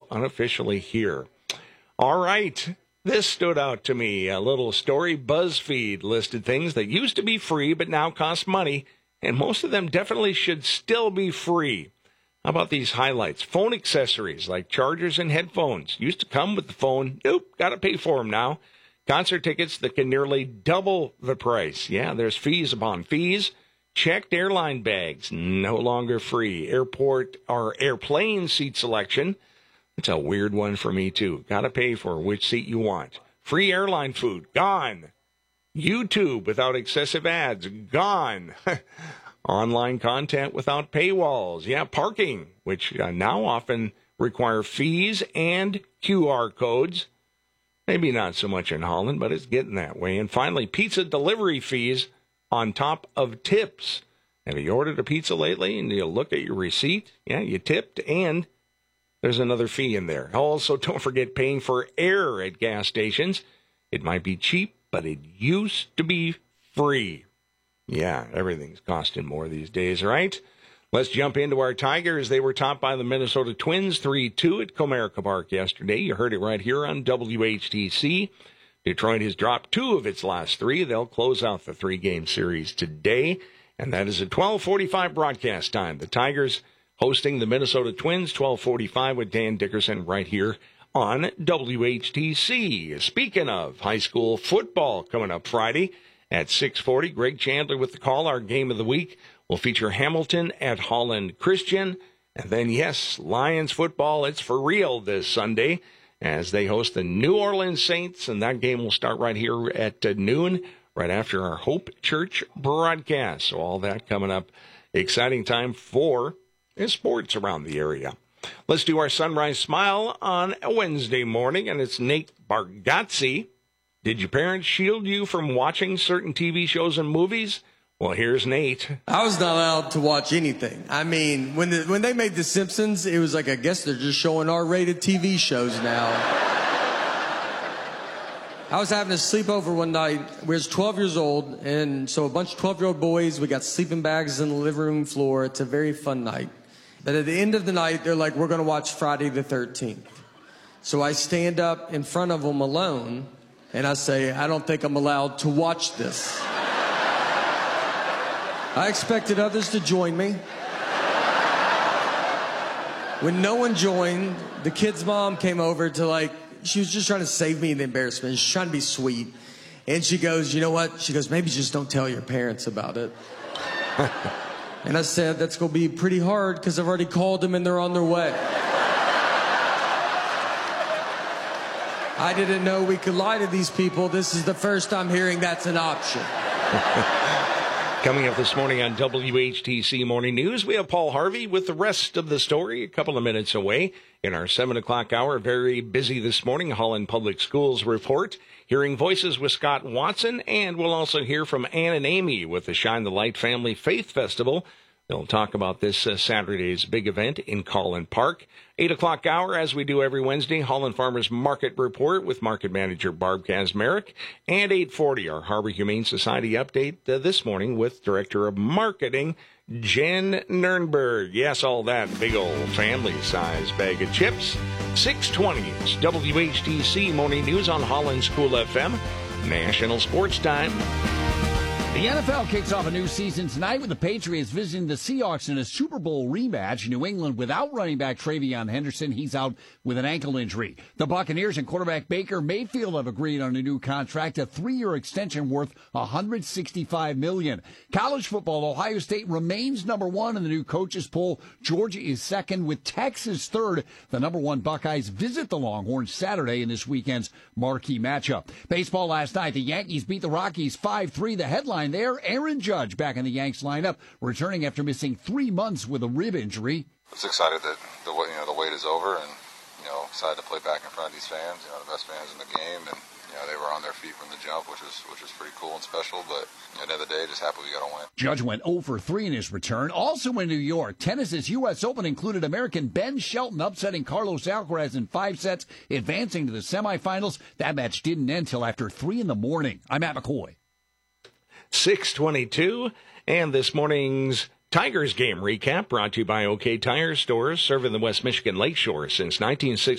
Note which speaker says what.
Speaker 1: unofficially here. All right. This stood out to me. A little story. BuzzFeed listed things that used to be free but now cost money, and most of them definitely should still be free. How about these highlights? Phone accessories like chargers and headphones. Used to come with the phone. Nope, got to pay for them now. Concert tickets that can nearly double the price. Yeah, there's fees upon fees. Checked airline bags, no longer free. Airport or airplane seat selection. It's a weird one for me, too. Got to pay for which seat you want. Free airline food, gone. YouTube without excessive ads, gone. Online content without paywalls. Yeah, parking, which now often require fees and QR codes. Maybe not so much in Holland, but it's getting that way. And finally, pizza delivery fees on top of tips. Have you ordered a pizza lately and you look at your receipt? Yeah, you tipped and there's another fee in there. Also, don't forget paying for air at gas stations. It might be cheap, but it used to be free. Yeah, everything's costing more these days, right? Let's jump into our Tigers. They were topped by the Minnesota Twins 3-2 at Comerica Park yesterday. You heard it right here on WHTC. Detroit has dropped 2 of its last 3. They'll close out the 3-game series today, and that is a 12:45 broadcast time. The Tigers hosting the Minnesota Twins, 12:45 with Dan Dickerson right here on WHTC. Speaking of high school football coming up Friday at 6:40, Greg Chandler with the call. Our game of the week will feature Hamilton at Holland Christian. And then, yes, Lions football, it's for real this Sunday as they host the New Orleans Saints. And that game will start right here at noon, right after our Hope Church broadcast. So all that coming up. Exciting time for sports around the area. Let's do our Sunrise Smile on a Wednesday morning, and it's Nate Bargatze. Did your parents shield you from watching certain TV shows and movies? Well, here's Nate.
Speaker 2: I was not allowed to watch anything. I mean, when they made The Simpsons, it was like, I guess they're just showing R-rated TV shows now. I was having a sleepover one night. We was 12 years old, and so a bunch of 12-year-old boys, we got sleeping bags in the living room floor. It's a very fun night. But at the end of the night, they're like, we're going to watch Friday the 13th. So I stand up in front of them alone, and I say, I don't think I'm allowed to watch this. I expected others to join me. When no one joined, the kid's mom came over to she was just trying to save me the embarrassment. She's trying to be sweet. And she goes, you know what? She goes, maybe just don't tell your parents about it. And I said, that's going to be pretty hard because I've already called them and they're on their way. I didn't know we could lie to these people. This is the first I'm hearing that's an option.
Speaker 1: Coming up this morning on WHTC Morning News, we have Paul Harvey with the rest of the story a couple of minutes away. In our 7 o'clock hour, very busy this morning, Holland Public Schools report. Hearing voices with Scott Watson, and we'll also hear from Ann and Amy with the Shine the Light Family Faith Festival. They'll talk about this Saturday's big event in Collin Park. 8 o'clock hour, as we do every Wednesday, Holland Farmers Market Report with Market Manager Barb Kazmarek. And 8:40, our Harbor Humane Society update this morning with Director of Marketing, Jen Nurnberg. Yes, all that big old family-sized bag of chips. 6:20, it's WHTC Morning News on Holland School FM. National Sports Time.
Speaker 3: The NFL kicks off a new season tonight with the Patriots visiting the Seahawks in a Super Bowl rematch. New England without running back Travion Henderson. He's out with an ankle injury. The Buccaneers and quarterback Baker Mayfield have agreed on a new contract, a 3-year extension worth $165 million. College football, Ohio State remains number 1 in the new coaches poll. Georgia is second with Texas third. The number 1 Buckeyes visit the Longhorns Saturday in this weekend's marquee matchup. Baseball last night, the Yankees beat the Rockies 5-3. The headline there, Aaron Judge back in the Yanks lineup, returning after missing 3 months with a rib injury.
Speaker 4: I was excited that the wait is over, and excited to play back in front of these fans. The best fans in the game, and they were on their feet from the jump, which was pretty cool and special. But at the end of the day, just happy we got to win.
Speaker 3: Judge went 0 for 3 in his return. Also in New York, tennis's U.S. Open included American Ben Shelton upsetting Carlos Alcaraz in 5 sets, advancing to the semifinals. That match didn't end till after 3 in the morning. I'm Matt McCoy.
Speaker 1: 6:22, and this morning's Tigers game recap brought to you by OK Tire Stores, serving the West Michigan Lakeshore since 1960.